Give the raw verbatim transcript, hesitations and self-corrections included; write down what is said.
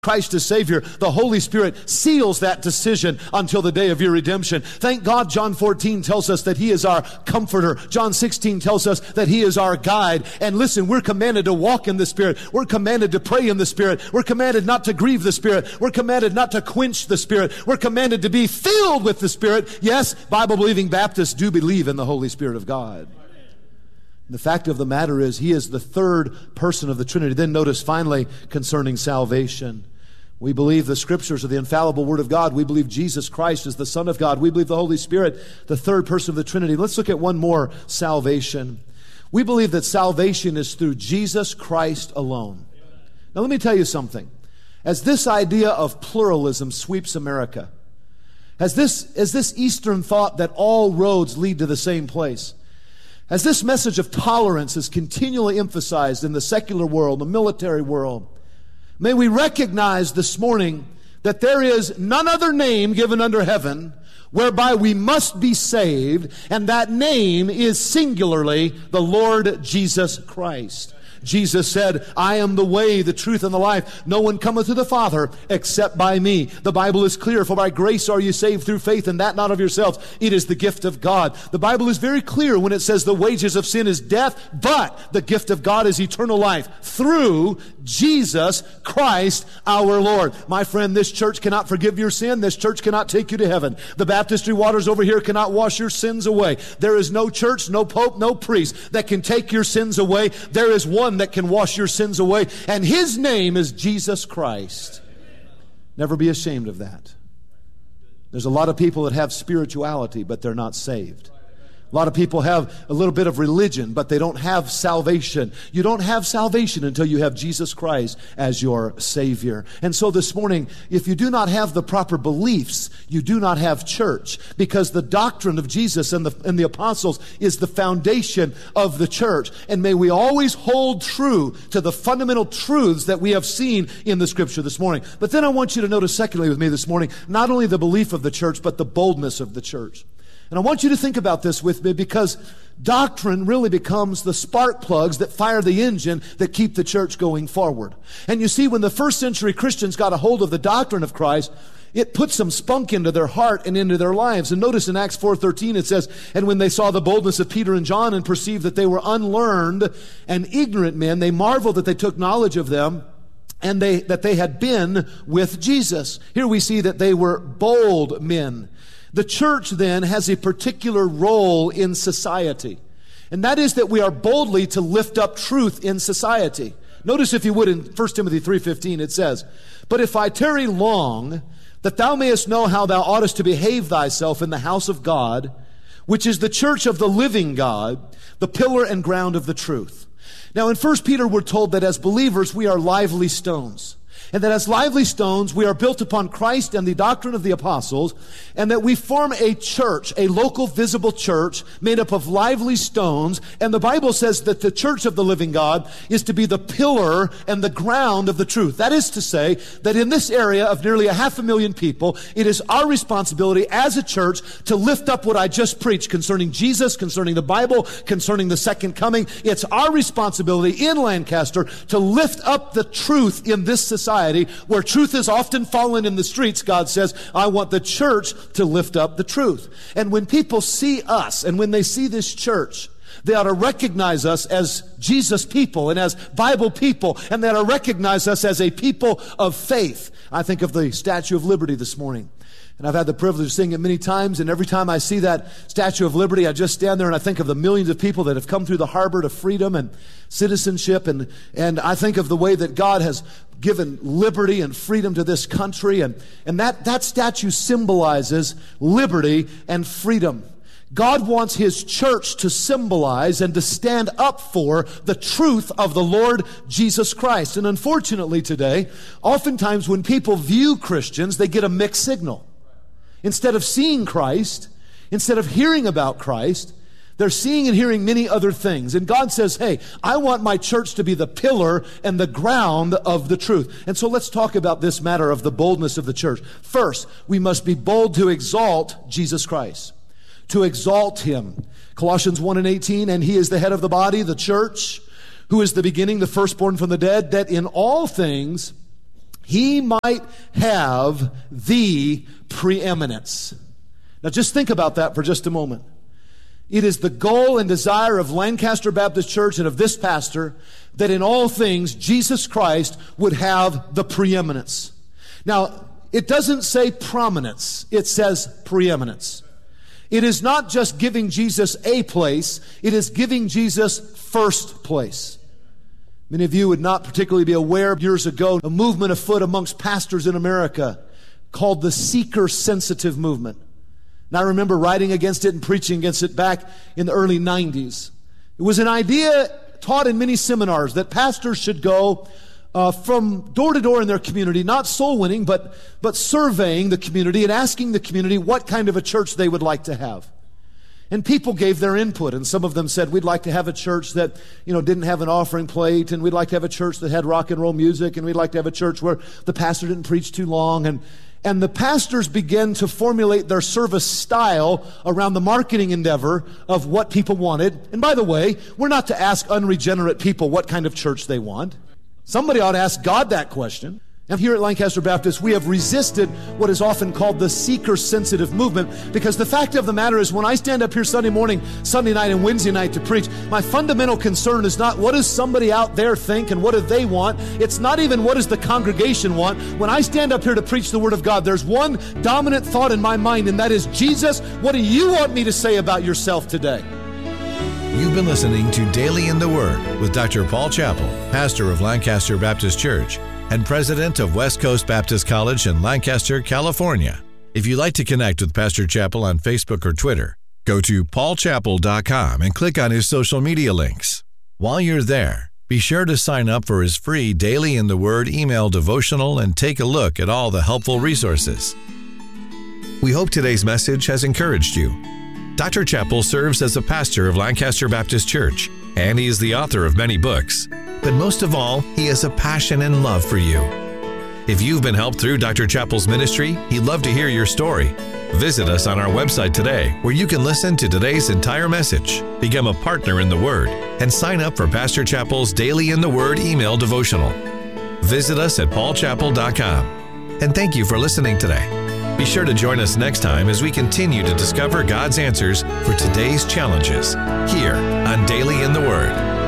Christ as Savior, the Holy Spirit seals that decision until the day of your redemption. Thank God John fourteen tells us that He is our comforter. John sixteen tells us that He is our guide. And listen, we're commanded to walk in the Spirit. We're commanded to pray in the Spirit. We're commanded not to grieve the Spirit. We're commanded not to quench the Spirit. We're commanded to be filled with the Spirit. Yes, Bible-believing Baptists do believe in the Holy Spirit of God. The fact of the matter is, He is the third person of the Trinity. Then notice finally concerning salvation. We believe the Scriptures are the infallible Word of God. We believe Jesus Christ is the Son of God. We believe the Holy Spirit, the third person of the Trinity. Let's look at one more, salvation. We believe that salvation is through Jesus Christ alone. Now let me tell you something. As this idea of pluralism sweeps America, as this, as this Eastern thought that all roads lead to the same place, as this message of tolerance is continually emphasized in the secular world, the military world, may we recognize this morning that there is none other name given under heaven whereby we must be saved, and that name is singularly the Lord Jesus Christ. Jesus said, I am the way, the truth, and the life. No one cometh to the Father except by me. The Bible is clear, for by grace are you saved through faith, and that not of yourselves. It is the gift of God. The Bible is very clear when it says the wages of sin is death, but the gift of God is eternal life through Jesus Christ our Lord. My friend, this church cannot forgive your sin. This church cannot take you to heaven. The baptistry waters over here cannot wash your sins away. There is no church, no pope, no priest that can take your sins away. There is one that can wash your sins away, and His name is Jesus Christ. Never be ashamed of that. There's a lot of people that have spirituality, but they're not saved. A lot of people have a little bit of religion, but they don't have salvation. You don't have salvation until you have Jesus Christ as your Savior. And so this morning, if you do not have the proper beliefs, you do not have church, because the doctrine of Jesus and the, and the apostles is the foundation of the church. And may we always hold true to the fundamental truths that we have seen in the Scripture this morning. But then I want you to notice secondly with me this morning, not only the belief of the church, but the boldness of the church. And I want you to think about this with me, because doctrine really becomes the spark plugs that fire the engine that keep the church going forward. And you see, when the first century Christians got a hold of the doctrine of Christ, it put some spunk into their heart and into their lives. And notice in Acts four thirteen it says, and when they saw the boldness of Peter and John and perceived that they were unlearned and ignorant men, they marveled that they took knowledge of them, and they that they had been with Jesus. Here we see that they were bold men. The church then has a particular role in society, and that is that we are boldly to lift up truth in society. Notice, if you would, in First Timothy three fifteen it says, but if I tarry long, that thou mayest know how thou oughtest to behave thyself in the house of God, which is the church of the living God, the pillar and ground of the truth. Now in First Peter we're told that as believers we are lively stones. And that as lively stones, we are built upon Christ and the doctrine of the apostles, and that we form a church, a local visible church made up of lively stones. And the Bible says that the church of the living God is to be the pillar and the ground of the truth. That is to say that in this area of nearly a half a million people, it is our responsibility as a church to lift up what I just preached concerning Jesus, concerning the Bible, concerning the second coming. It's our responsibility in Lancaster to lift up the truth in this society. Where truth is often fallen in the streets, God says, I want the church to lift up the truth. And when people see us, and when they see this church, they ought to recognize us as Jesus people and as Bible people, and they ought to recognize us as a people of faith. I think of the Statue of Liberty this morning. And I've had the privilege of seeing it many times, and every time I see that Statue of Liberty, I just stand there and I think of the millions of people that have come through the harbor to freedom and citizenship, and, and I think of the way that God has given liberty and freedom to this country, and, and that, that statue symbolizes liberty and freedom. God wants His church to symbolize and to stand up for the truth of the Lord Jesus Christ. And unfortunately today, oftentimes when people view Christians, they get a mixed signal. Instead of seeing Christ, instead of hearing about Christ, they're seeing and hearing many other things. And God says, hey, I want my church to be the pillar and the ground of the truth. And so let's talk about this matter of the boldness of the church. First, we must be bold to exalt Jesus Christ, to exalt Him. Colossians one and eighteen, and He is the head of the body, the church, who is the beginning, the firstborn from the dead, that in all things he might have the preeminence. Now just think about that for just a moment. It is the goal and desire of Lancaster Baptist Church and of this pastor that in all things Jesus Christ would have the preeminence. Now, it doesn't say prominence, it says preeminence. It is not just giving Jesus a place, it is giving Jesus first place. Many of you would not particularly be aware years ago, a movement afoot amongst pastors in America called the seeker-sensitive movement. And I remember writing against it and preaching against it back in the early nineties. It was an idea taught in many seminars that pastors should go uh, from door to door in their community, not soul winning, but, but surveying the community and asking the community what kind of a church they would like to have. And people gave their input, and some of them said, we'd like to have a church that, you know, didn't have an offering plate, and we'd like to have a church that had rock and roll music, and we'd like to have a church where the pastor didn't preach too long. And, and the pastors began to formulate their service style around the marketing endeavor of what people wanted. And by the way, we're not to ask unregenerate people what kind of church they want. Somebody ought to ask God that question. And here at Lancaster Baptist, we have resisted what is often called the seeker-sensitive movement, because the fact of the matter is when I stand up here Sunday morning, Sunday night, and Wednesday night to preach, my fundamental concern is not what does somebody out there think and what do they want. It's not even what does the congregation want. When I stand up here to preach the Word of God, there's one dominant thought in my mind, and that is, Jesus, what do you want me to say about yourself today? You've been listening to Daily in the Word with Doctor Paul Chappell, pastor of Lancaster Baptist Church and president of West Coast Baptist College in Lancaster, California. If you'd like to connect with Pastor Chappell on Facebook or Twitter, go to paul chappell dot com and click on his social media links. While you're there, be sure to sign up for his free Daily in the Word email devotional and take a look at all the helpful resources. We hope today's message has encouraged you. Doctor Chappell serves as a pastor of Lancaster Baptist Church, and he is the author of many books. But most of all, he has a passion and love for you. If you've been helped through Doctor Chappell's ministry, he'd love to hear your story. Visit us on our website today, where you can listen to today's entire message, become a partner in the Word, and sign up for Pastor Chappell's Daily in the Word email devotional. Visit us at paul chappell dot com. And thank you for listening today. Be sure to join us next time as we continue to discover God's answers for today's challenges here on Daily in the Word.